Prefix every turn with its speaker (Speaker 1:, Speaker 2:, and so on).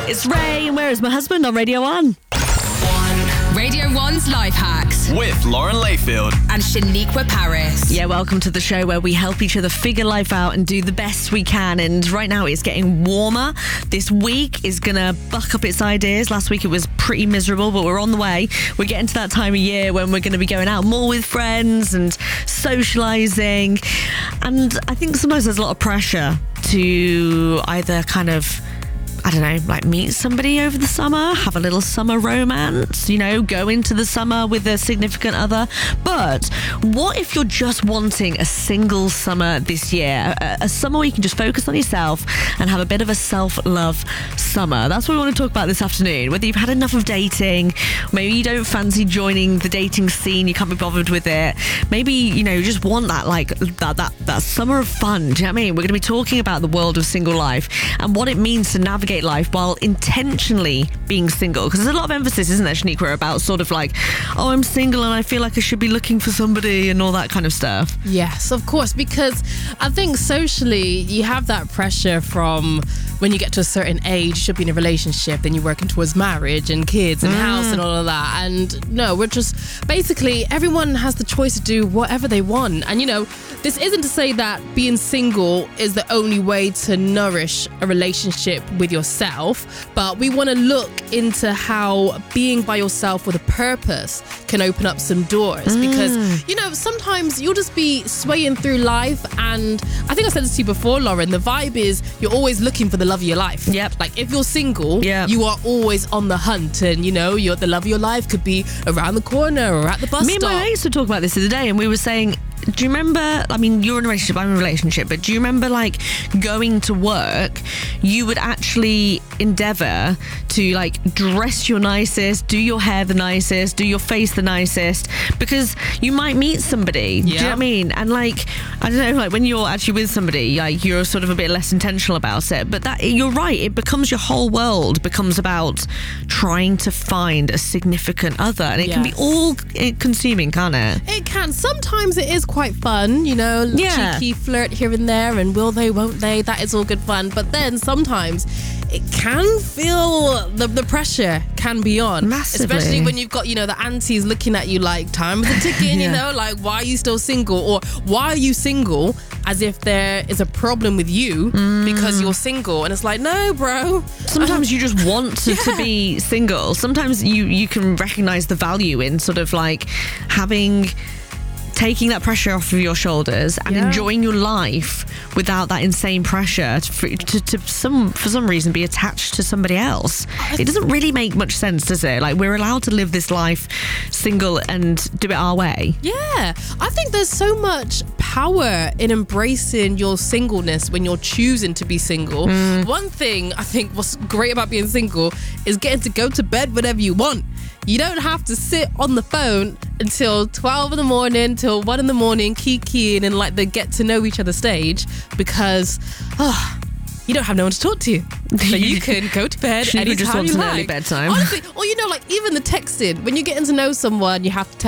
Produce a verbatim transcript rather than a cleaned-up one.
Speaker 1: It's Ray, and where is my husband on Radio one?
Speaker 2: Radio one's Life Hacks
Speaker 3: with Lauren Layfield
Speaker 2: and Shaniqua Paris.
Speaker 1: Yeah, welcome to the show where we help each other figure life out and do the best we can. And right now it's getting warmer. This week is going to buck up its ideas. Last week it was pretty miserable, but we're on the way. We're getting to that time of year when we're going to be going out more with friends and socialising. And I think sometimes there's a lot of pressure to either kind of, I don't know, like meet somebody over the summer, have a little summer romance, you know, go into the summer with a significant other. But what if you're just wanting a single summer this year? A, a summer where you can just focus on yourself and have a bit of a self-love summer. That's what we want to talk about this afternoon. Whether you've had enough of dating, maybe you don't fancy joining the dating scene, you can't be bothered with it. Maybe, you know, you just want that, like, that, that, that summer of fun. Do you know what I mean? We're going to be talking about the world of single life and what it means to navigate life while intentionally being single, because there's a lot of emphasis, isn't there, Shaniqua, about sort of like, oh, I'm single and I feel like I should be looking for somebody and all that kind of stuff.
Speaker 4: Yes, of course, because I think socially you have that pressure from when you get to a certain age, you should be in a relationship, then you're working towards marriage and kids and mm. house and all of that. And no, we're just basically, everyone has the choice to do whatever they want. And you know, this isn't to say that being single is the only way to nourish a relationship with yourself, but we want to look into how being by yourself with a purpose can open up some doors. Mm. Because, you know, sometimes you'll just be swaying through life, and I think I said this to you before, Lauren, the vibe is you're always looking for the love of your life.
Speaker 1: Yep.
Speaker 4: Like if you're single,
Speaker 1: yep.
Speaker 4: you are always on the hunt, and you know, you're, the love of your life could be around the corner or at the bus
Speaker 1: Me
Speaker 4: stop.
Speaker 1: and my mates were talking about this the other day, and we were saying, do you remember, I mean, you're in a relationship, I'm in a relationship, but do you remember like going to work, you would actually endeavour to like dress your nicest, do your hair the nicest, do your face the nicest, because you might meet somebody, yeah. do you know what I mean? And like, I don't know, like when you're actually with somebody, like you're sort of a bit less intentional about it, but that, you're right, it becomes your whole world becomes about trying to find a significant other, and it yes. can be all consuming, can't it?
Speaker 4: It can. Sometimes it is quite fun, you know,
Speaker 1: yeah.
Speaker 4: cheeky flirt here and there, and will they, won't they, that is all good fun. But then sometimes it can feel, the, the pressure can be on.
Speaker 1: Massively.
Speaker 4: Especially when you've got, you know, the aunties looking at you like, time of the ticking, yeah. you know, like, why are you still single? Or why are you single? As if there is a problem with you mm. because you're single. And it's like, no, bro.
Speaker 1: Sometimes you just want to, yeah. to be single. Sometimes you, you can recognise the value in sort of like having... taking that pressure off of your shoulders and yeah. enjoying your life without that insane pressure to, for, to, to some for some reason be attached to somebody else. It doesn't really make much sense, does it? Like, we're allowed to live this life single and do it our way.
Speaker 4: Yeah, I think there's so much power in embracing your singleness when you're choosing to be single. Mm. One thing I think what's great about being single is getting to go to bed whenever you want. You don't have to sit on the phone until twelve in the morning, till one in the morning, kikiing and like the get to know each other stage, because oh, you don't have no one to talk to. So you can go to bed anytime
Speaker 1: just wants
Speaker 4: you
Speaker 1: an
Speaker 4: like.
Speaker 1: early bedtime.
Speaker 4: Honestly, or you know, like even the texting, when you're getting to know someone, you have to text